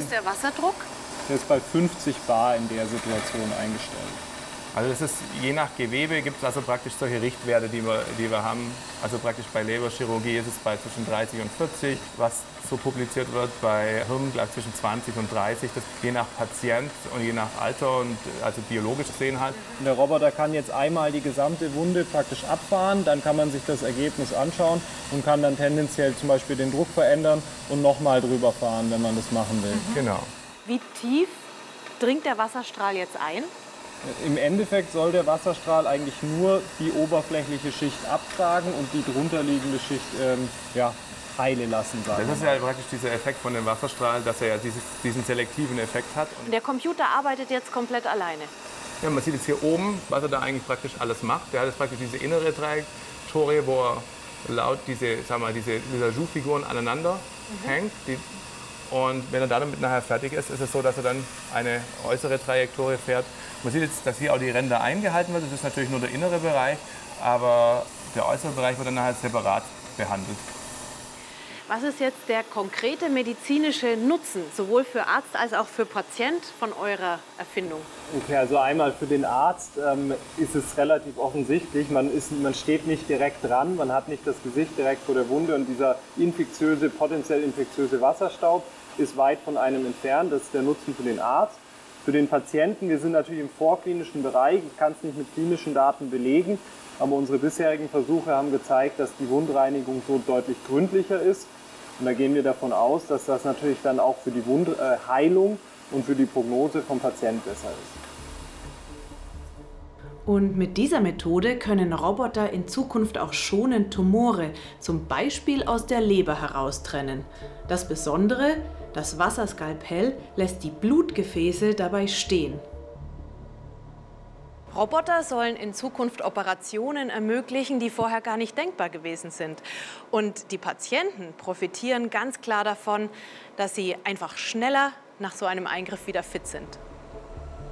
ist der Wasserdruck? Der ist bei 50 Bar in der Situation eingestellt. Also das ist, je nach Gewebe gibt es also praktisch solche Richtwerte, die wir haben. Also praktisch bei Leberchirurgie ist es bei zwischen 30 und 40, was so publiziert wird. Bei Hirn zwischen 20 und 30, das je nach Patient und je nach Alter und also biologisch gesehen halt. Der Roboter kann jetzt einmal die gesamte Wunde praktisch abfahren, dann kann man sich das Ergebnis anschauen und kann dann tendenziell zum Beispiel den Druck verändern und nochmal drüber fahren, wenn man das machen will. Genau. Wie tief dringt der Wasserstrahl jetzt ein? Im Endeffekt soll der Wasserstrahl eigentlich nur die oberflächliche Schicht abtragen und die drunterliegende Schicht heile lassen. Das ist ja praktisch dieser Effekt von dem Wasserstrahl, dass er ja diesen selektiven Effekt hat. Und Der Computer arbeitet jetzt komplett alleine. ja, man sieht jetzt hier oben, was er da eigentlich praktisch alles macht. Der hat jetzt praktisch diese innere Trajektorie, wo er laut diese Joux-Figuren aneinander hängt. Und wenn er damit nachher fertig ist, ist es so, dass er dann eine äußere Trajektorie fährt. Man sieht jetzt, dass hier auch die Ränder eingehalten werden. Das ist natürlich nur der innere Bereich, aber der äußere Bereich wird dann nachher separat behandelt. Was ist jetzt der konkrete medizinische Nutzen, sowohl für Arzt als auch für Patient von eurer Erfindung? Okay, also einmal für den Arzt ist es relativ offensichtlich. Man steht nicht direkt dran, man hat nicht das Gesicht direkt vor der Wunde und dieser potenziell infektiöse Wasserstaub ist weit von einem entfernt. Das ist der Nutzen für den Arzt. Für den Patienten, wir sind natürlich im vorklinischen Bereich, ich kann es nicht mit klinischen Daten belegen, aber unsere bisherigen Versuche haben gezeigt, dass die Wundreinigung so deutlich gründlicher ist. Und da gehen wir davon aus, dass das natürlich dann auch für die Wundheilung und für die Prognose vom Patienten besser ist. Und mit dieser Methode können Roboter in Zukunft auch schonend Tumore, zum Beispiel aus der Leber, heraustrennen. Das Besondere, das Wasserskalpell lässt die Blutgefäße dabei stehen. Roboter sollen in Zukunft Operationen ermöglichen, die vorher gar nicht denkbar gewesen sind. Und die Patienten profitieren ganz klar davon, dass sie einfach schneller nach so einem Eingriff wieder fit sind.